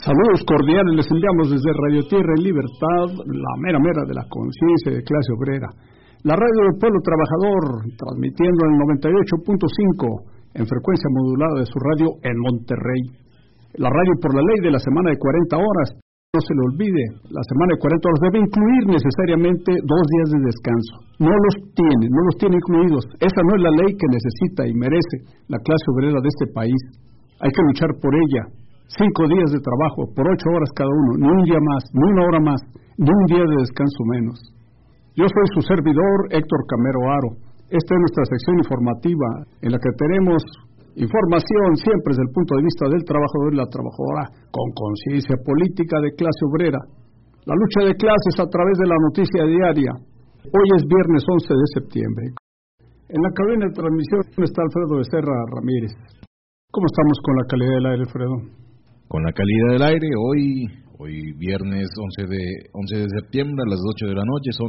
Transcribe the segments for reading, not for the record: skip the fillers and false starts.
Saludos cordiales les enviamos desde Radio Tierra en Libertad, la mera de la conciencia de clase obrera. La radio del pueblo trabajador, transmitiendo en el 98.5 en frecuencia modulada de su radio en Monterrey. La radio por la ley de la semana de 40 horas, no se le olvide, la semana de 40 horas debe incluir necesariamente 2 días de descanso. No los tiene incluidos. Esa no es la ley que necesita y merece la clase obrera de este país. Hay que luchar por ella. 5 días de trabajo por 8 horas cada uno, ni un día más, ni una hora más, ni un día de descanso menos. Yo soy su servidor, Héctor Camero Aro. Esta es nuestra sección informativa, en la que tenemos información siempre desde el punto de vista del trabajador y la trabajadora, con conciencia política de clase obrera. La lucha de clases a través de la noticia diaria. Hoy es viernes 11 de septiembre. En la cabina de transmisión está Alfredo Becerra Ramírez. ¿Cómo estamos con la calidad del aire, Alfredo? Con la calidad del aire, hoy viernes 11 de septiembre a las 8 de la noche, son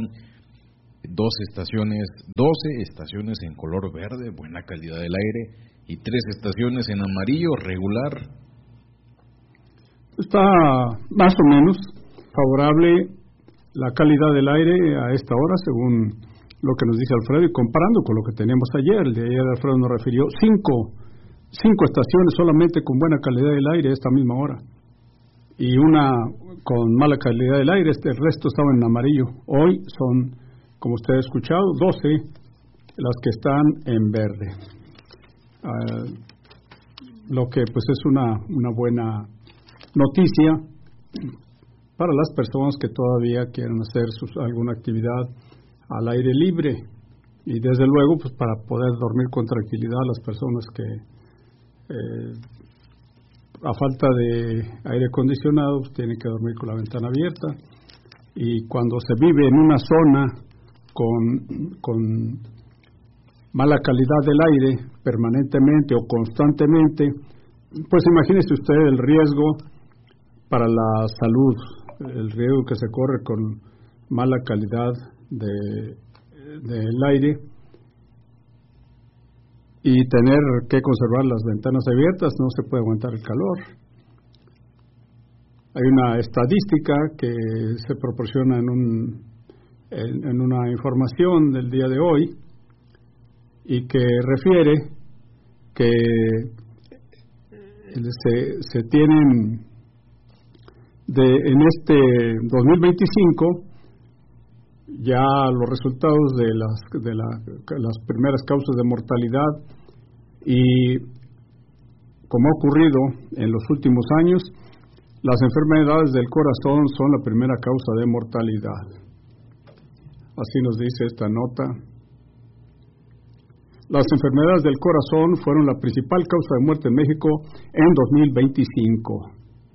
12 estaciones en color verde, buena calidad del aire, y 3 estaciones en amarillo, regular. Está más o menos favorable la calidad del aire a esta hora, según lo que nos dice Alfredo, y comparando con lo que teníamos ayer. El de ayer Alfredo nos refirió 5 estaciones solamente con buena calidad del aire a esta misma hora, y una con mala calidad del aire, el resto estaba en amarillo. Hoy son, como usted ha escuchado, 12 las que están en verde, lo que pues es una buena noticia para las personas que todavía quieren hacer alguna actividad al aire libre, y desde luego pues para poder dormir con tranquilidad las personas que a falta de aire acondicionado pues tienen que dormir con la ventana abierta, y cuando se vive en una zona con mala calidad del aire permanentemente o constantemente, pues imagínese usted el riesgo para la salud, el riesgo que se corre con mala calidad del aire, y tener que conservar las ventanas abiertas. No se puede aguantar el calor. Hay una estadística que se proporciona en una información del día de hoy, y que refiere que se tienen en este 2025 ya los resultados de las primeras causas de mortalidad, y como ha ocurrido en los últimos años, las enfermedades del corazón son la primera causa de mortalidad. Así nos dice esta nota. Las enfermedades del corazón fueron la principal causa de muerte en México en 2025.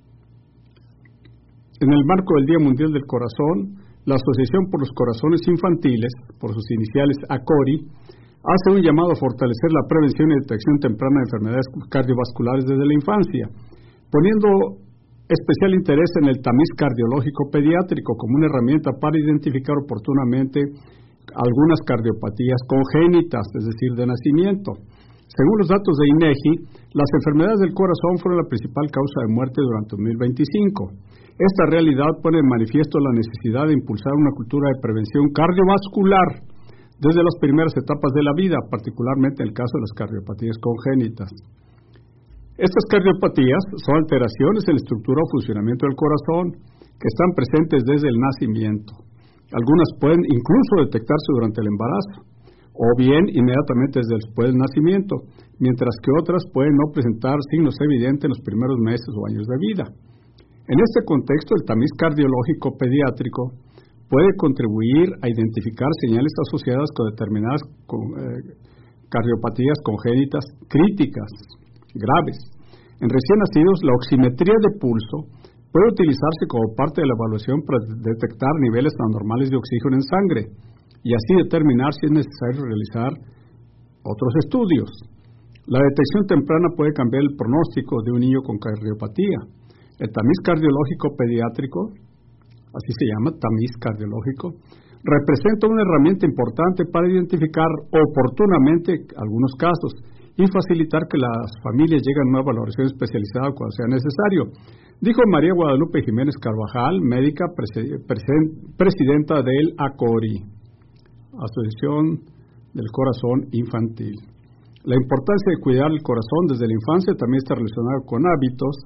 En el marco del Día Mundial del Corazón, la Asociación por los Corazones Infantiles, por sus iniciales ACORI, hace un llamado a fortalecer la prevención y detección temprana de enfermedades cardiovasculares desde la infancia, poniendo especial interés en el tamiz cardiológico pediátrico como una herramienta para identificar oportunamente algunas cardiopatías congénitas, es decir, de nacimiento. Según los datos de INEGI, las enfermedades del corazón fueron la principal causa de muerte durante 2025. Esta realidad pone en manifiesto la necesidad de impulsar una cultura de prevención cardiovascular desde las primeras etapas de la vida, particularmente en el caso de las cardiopatías congénitas. Estas cardiopatías son alteraciones en la estructura o funcionamiento del corazón que están presentes desde el nacimiento. Algunas pueden incluso detectarse durante el embarazo, o bien inmediatamente después del nacimiento, mientras que otras pueden no presentar signos evidentes en los primeros meses o años de vida. En este contexto, el tamiz cardiológico pediátrico puede contribuir a identificar señales asociadas con determinadas cardiopatías congénitas críticas, graves. En recién nacidos, la oximetría de pulso puede utilizarse como parte de la evaluación para detectar niveles anormales de oxígeno en sangre y así determinar si es necesario realizar otros estudios. La detección temprana puede cambiar el pronóstico de un niño con cardiopatía. El tamiz cardiológico pediátrico, así se llama, tamiz cardiológico, representa una herramienta importante para identificar oportunamente algunos casos y facilitar que las familias lleguen a una valoración especializada cuando sea necesario, dijo María Guadalupe Jiménez Carvajal, médica presidenta del ACORI, Asociación del Corazón Infantil. La importancia de cuidar el corazón desde la infancia también está relacionada con hábitos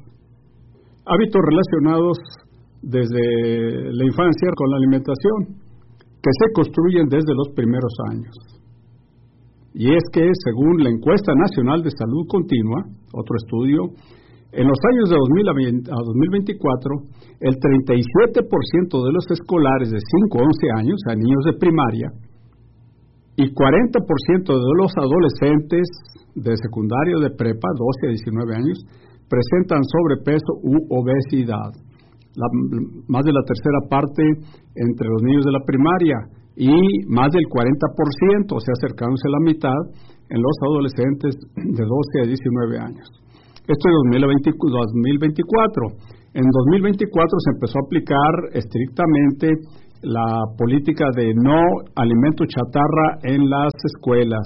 relacionados desde la infancia con la alimentación, que se construyen desde los primeros años. Y es que, según la Encuesta Nacional de Salud Continua, otro estudio, en los años de 2000 a 2024, el 37% de los escolares de 5 a 11 años, o sea, niños de primaria, y 40% de los adolescentes de secundaria o de prepa, 12 a 19 años, presentan sobrepeso u obesidad. Más de la tercera parte entre los niños de la primaria y más del 40%, o sea, acercándose a la mitad, en los adolescentes de 12 a 19 años. Esto es 2024. En 2024 se empezó a aplicar estrictamente la política de no alimento chatarra en las escuelas.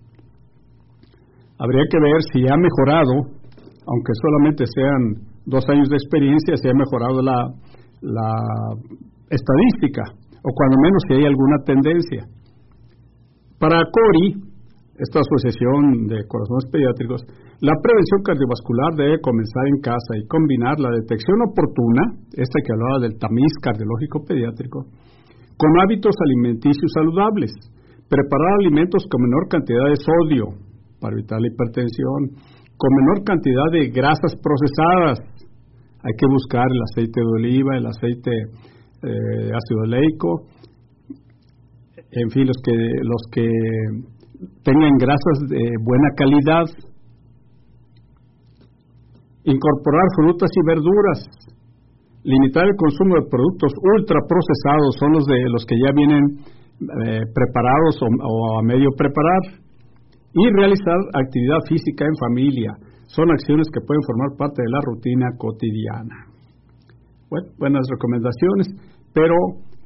Habría que ver si ha mejorado, aunque solamente sean 2 años de experiencia, si ha mejorado la estadística, o cuando menos si hay alguna tendencia. Para ACORI, esta Asociación de Corazones Pediátricos, la prevención cardiovascular debe comenzar en casa y combinar la detección oportuna, esta que hablaba del tamiz cardiológico pediátrico, con hábitos alimenticios saludables, preparar alimentos con menor cantidad de sodio para evitar la hipertensión, con menor cantidad de grasas procesadas. Hay que buscar el aceite de oliva, el aceite ácido oleico, en fin, los que tengan grasas de buena calidad. Incorporar frutas y verduras, limitar el consumo de productos ultraprocesados, son los que ya vienen preparados o a medio preparar, y realizar actividad física en familia. Son acciones que pueden formar parte de la rutina cotidiana. Bueno, buenas recomendaciones, pero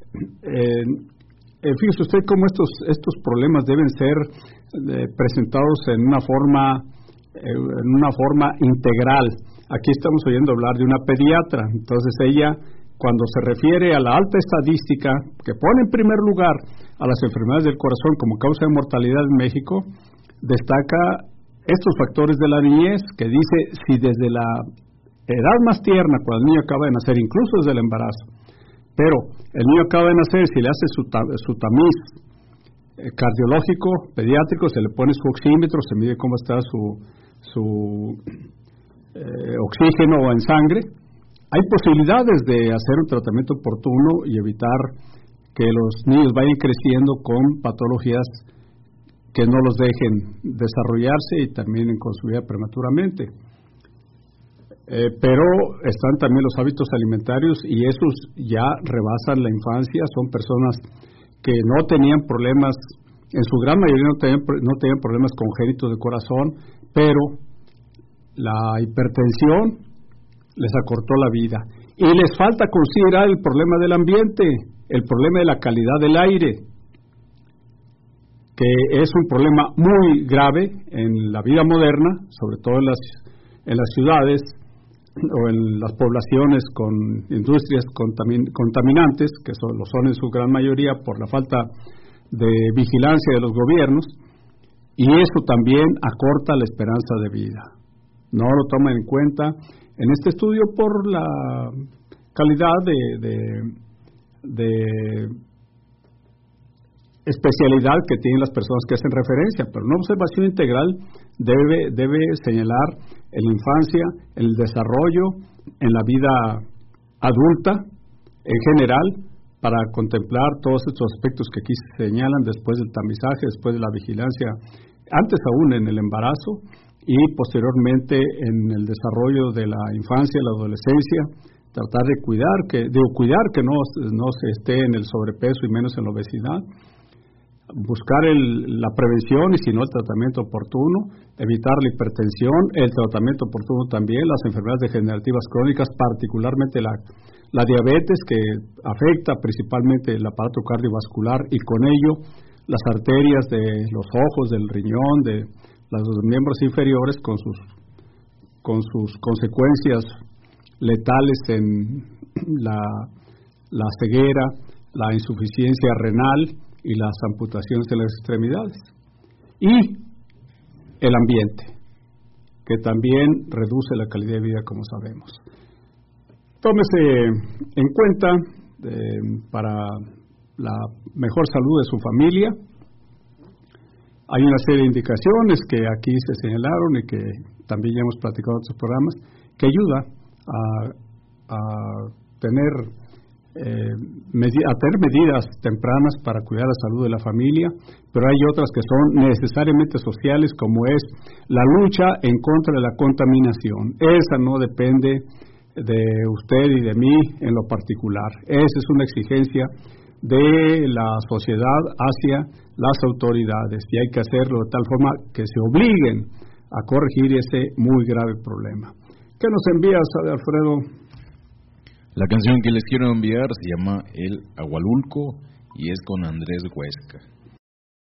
fíjese usted cómo estos problemas deben ser presentados en una forma integral. Aquí estamos oyendo hablar de una pediatra, entonces ella, cuando se refiere a la alta estadística que pone en primer lugar a las enfermedades del corazón como causa de mortalidad en México, destaca estos factores de la niñez, que dice si desde la edad más tierna, cuando el niño acaba de nacer, incluso desde el embarazo, pero el niño acaba de nacer, si le hace su tamiz cardiológico, pediátrico, se le pone su oxímetro, se mide cómo está su oxígeno en sangre, hay posibilidades de hacer un tratamiento oportuno y evitar que los niños vayan creciendo con patologías que no los dejen desarrollarse y terminen con su vida prematuramente. Pero están también los hábitos alimentarios, y esos ya rebasan la infancia. Son personas que no tenían problemas, en su gran mayoría no tenían problemas congénitos de corazón, pero la hipertensión les acortó la vida. Y les falta considerar el problema del ambiente, el problema de la calidad del aire, que es un problema muy grave en la vida moderna, sobre todo en las ciudades o en las poblaciones con industrias contaminantes, que lo son en su gran mayoría por la falta de vigilancia de los gobiernos, y eso también acorta la esperanza de vida. No lo toman en cuenta en este estudio por la calidad de especialidad que tienen las personas que hacen referencia, pero una observación integral debe señalar en la infancia, en el desarrollo, en la vida adulta en general, para contemplar todos estos aspectos que aquí se señalan después del tamizaje, después de la vigilancia, antes aún en el embarazo y posteriormente en el desarrollo de la infancia, la adolescencia, tratar de cuidar que no se esté en el sobrepeso y menos en la obesidad, buscar la prevención y si no el tratamiento oportuno, evitar la hipertensión, el tratamiento oportuno también, las enfermedades degenerativas crónicas, particularmente la diabetes, que afecta principalmente el aparato cardiovascular y con ello las arterias de los ojos, del riñón, los miembros inferiores con sus consecuencias letales en la ceguera, la insuficiencia renal y las amputaciones de las extremidades. Y el ambiente, que también reduce la calidad de vida, como sabemos. Tómese en cuenta para la mejor salud de su familia. Hay una serie de indicaciones que aquí se señalaron y que también ya hemos platicado en otros programas, que ayuda a tener medidas tempranas para cuidar la salud de la familia, pero hay otras que son necesariamente sociales, como es la lucha en contra de la contaminación. Esa no depende de usted y de mí en lo particular. Esa es una exigencia de la sociedad hacia las autoridades, y hay que hacerlo de tal forma que se obliguen a corregir ese muy grave problema. ¿Qué nos envías, Alfredo? La canción que les quiero enviar se llama El Agualulco y es con Andrés Huesca.